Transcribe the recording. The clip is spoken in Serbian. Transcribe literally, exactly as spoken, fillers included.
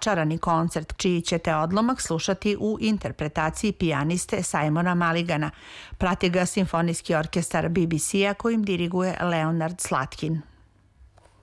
začarani koncert, čiji ćete odlomak slušati u interpretaciji pijaniste Simona Maligana. Prati ga Simfonijski orkestar B B C-a kojim diriguje Leonard Slatkin.